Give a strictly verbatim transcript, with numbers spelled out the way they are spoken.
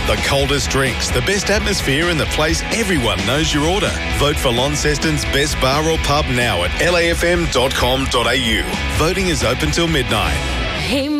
The coldest drinks, the best atmosphere and the place everyone knows your order. Vote for Launceston's best bar or pub now at l a f m dot com dot a u. Voting is open till midnight. Hey,